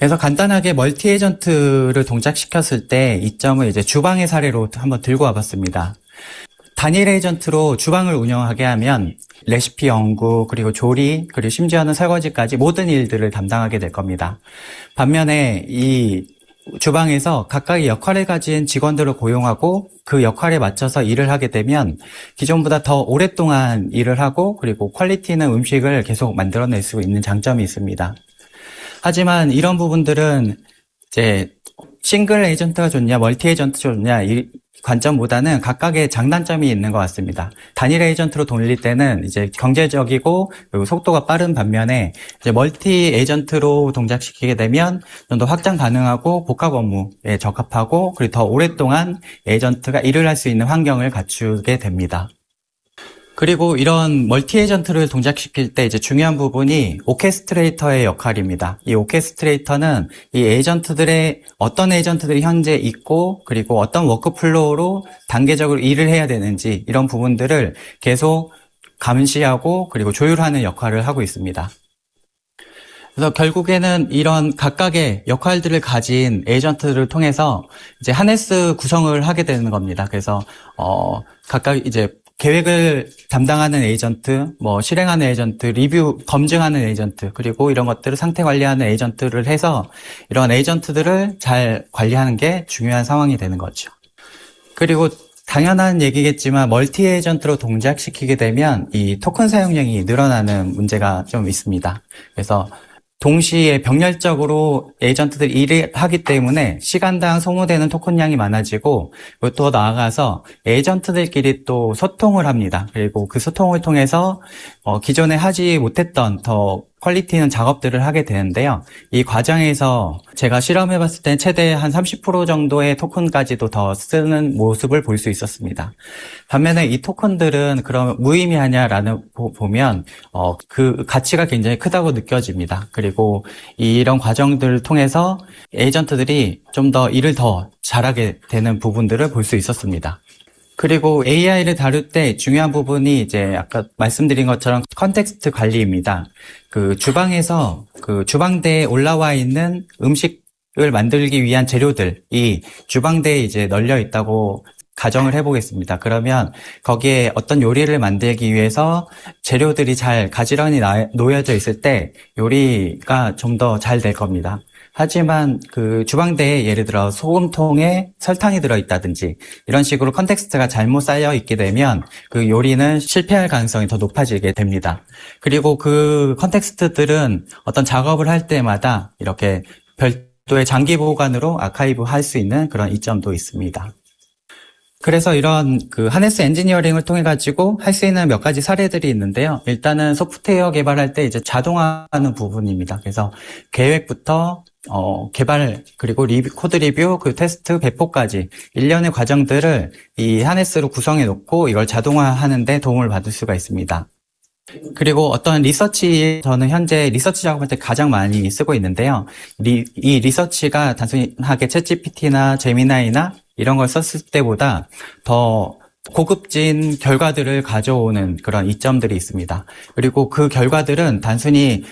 그래서 간단하게 멀티 에이전트를 동작시켰을 때 이점을 이제 주방의 사례로 한번 들고 와봤습니다. 단일 에이전트로 주방을 운영하게 하면 레시피 연구, 그리고 조리, 그리고 심지어는 설거지까지 모든 일들을 담당하게 될 겁니다. 반면에 이 주방에서 각각의 역할을 가진 직원들을 고용하고 그 역할에 맞춰서 일을 하게 되면 기존보다 더 오랫동안 일을 하고 그리고 퀄리티 있는 음식을 계속 만들어낼 수 있는 장점이 있습니다. 하지만 이런 부분들은 이제 싱글 에이전트가 좋냐, 멀티 에이전트가 좋냐 이 관점보다는 각각의 장단점이 있는 것 같습니다. 단일 에이전트로 돌릴 때는 이제 경제적이고 그리고 속도가 빠른 반면에 이제 멀티 에이전트로 동작시키게 되면 좀 더 확장 가능하고 복합 업무에 적합하고 그리고 더 오랫동안 에이전트가 일을 할 수 있는 환경을 갖추게 됩니다. 그리고 이런 멀티 에이전트를 동작시킬 때 이제 중요한 부분이 오케스트레이터의 역할입니다. 이 오케스트레이터는 이 에이전트들의 어떤 에이전트들이 현재 있고 그리고 어떤 워크플로우로 단계적으로 일을 해야 되는지 이런 부분들을 계속 감시하고 그리고 조율하는 역할을 하고 있습니다. 그래서 결국에는 이런 각각의 역할들을 가진 에이전트를 통해서 이제 하네스 구성을 하게 되는 겁니다. 그래서 각각 이제 계획을 담당하는 에이전트, 실행하는 에이전트, 리뷰, 검증하는 에이전트, 그리고 이런 것들을 상태 관리하는 에이전트를 해서 이런 에이전트들을 잘 관리하는 게 중요한 상황이 되는 거죠. 그리고 당연한 얘기겠지만 멀티 에이전트로 동작시키게 되면 이 토큰 사용량이 늘어나는 문제가 좀 있습니다. 그래서 동시에 병렬적으로 에이전트들이 일을 하기 때문에 시간당 소모되는 토큰량이 많아지고 그리고 또 나아가서 에이전트들끼리 또 소통을 합니다. 그리고 그 소통을 통해서 기존에 하지 못했던 더 퀄리티 있는 작업들을 하게 되는데요. 이 과정에서 제가 실험해봤을 때 최대 한 30% 정도의 토큰까지도 더 쓰는 모습을 볼 수 있었습니다. 반면에 이 토큰들은 그럼 무의미하냐라는 보면 그 가치가 굉장히 크다고 느껴집니다. 그리고 이런 과정들을 통해서 에이전트들이 좀 더 일을 더 잘하게 되는 부분들을 볼 수 있었습니다. 그리고 AI를 다룰 때 중요한 부분이 이제 아까 말씀드린 것처럼 컨텍스트 관리입니다. 그 주방에서 그 주방대에 올라와 있는 음식을 만들기 위한 재료들이 주방대에 이제 널려 있다고 가정을 해보겠습니다. 그러면 거기에 어떤 요리를 만들기 위해서 재료들이 잘 가지런히 놓여져 있을 때 요리가 좀 더 잘 될 겁니다. 하지만 그 주방대에 예를 들어 소금통에 설탕이 들어있다든지 이런 식으로 컨텍스트가 잘못 쌓여 있게 되면 그 요리는 실패할 가능성이 더 높아지게 됩니다. 그리고 그 컨텍스트들은 어떤 작업을 할 때마다 이렇게 별도의 장기 보관으로 아카이브 할 수 있는 그런 이점도 있습니다. 그래서 이런 그 하네스 엔지니어링을 통해 가지고 할 수 있는 몇 가지 사례들이 있는데요. 일단은 소프트웨어 개발할 때 이제 자동화하는 부분입니다. 그래서 계획부터 개발, 그리고 코드 리뷰, 그 테스트, 배포까지 일련의 과정들을 이 하네스로 구성해 놓고 이걸 자동화하는 데 도움을 받을 수가 있습니다. 그리고 어떤 리서치, 저는 현재 리서치 작업할 때 가장 많이 쓰고 있는데요. 이 리서치가 단순하게 챗GPT나 제미나이나 이런 걸 썼을 때보다 더 고급진 결과들을 가져오는 그런 이점들이 있습니다. 그리고 그 결과들은 단순히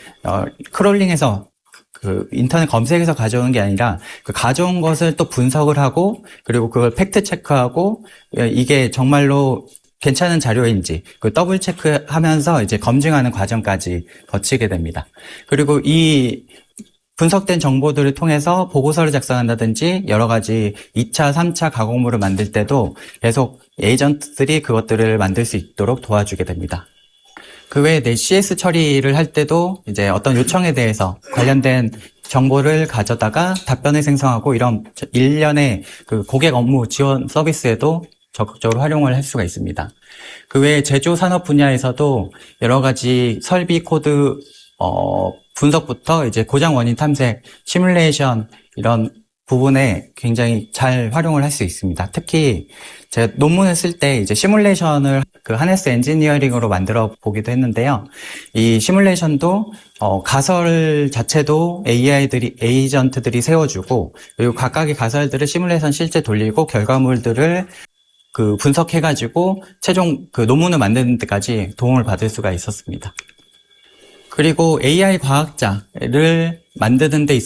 크롤링해서 그 인터넷 검색에서 가져오는 게 아니라 그 가져온 것을 또 분석을 하고 그리고 그걸 팩트 체크하고 이게 정말로 괜찮은 자료인지 그 더블 체크하면서 이제 검증하는 과정까지 거치게 됩니다. 그리고 이 분석된 정보들을 통해서 보고서를 작성한다든지 여러 가지 2차, 3차 가공물을 만들 때도 계속 에이전트들이 그것들을 만들 수 있도록 도와주게 됩니다. 그 외에 CS 처리를 할 때도 이제 어떤 요청에 대해서 관련된 정보를 가져다가 답변을 생성하고 이런 일련의 그 고객 업무 지원 서비스에도 적극적으로 활용을 할 수가 있습니다. 그 외에 제조 산업 분야에서도 여러 가지 설비 코드 분석부터 이제 고장 원인 탐색, 시뮬레이션 이런 부분에 굉장히 잘 활용을 할 수 있습니다. 특히 제가 논문을 쓸 때 이제 시뮬레이션을 그 하네스 엔지니어링으로 만들어 보기도 했는데요. 이 시뮬레이션도 가설 자체도 에이전트들이 세워주고 그리고 각각의 가설들을 시뮬레이션 실제 돌리고 결과물들을 그 분석해가지고 최종 그 논문을 만드는 데까지 도움을 받을 수가 있었습니다. 그리고 AI 과학자를 만드는 데 있어서